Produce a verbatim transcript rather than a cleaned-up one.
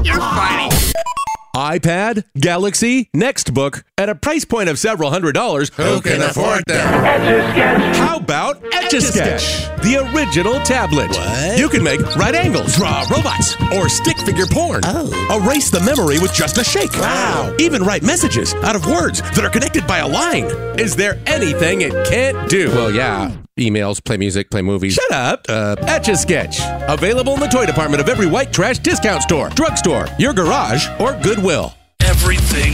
You're funny. iPad, Galaxy, Nextbook, at a price point of several hundred dollars. Who can afford them? Etch-a-Sketch. How about Etch-a-Sketch, the original tablet? What? You can make right angles, draw robots, or stick figure porn. Oh. Erase the memory with just a shake. Wow. Even write messages out of words that are connected by a line. Is there anything it can't do? Well, yeah. Emails, play music, play movies. Shut up. Uh, Etch-a-Sketch. Available in the toy department of every white trash discount store, drugstore, your garage, or Goodwill. Everything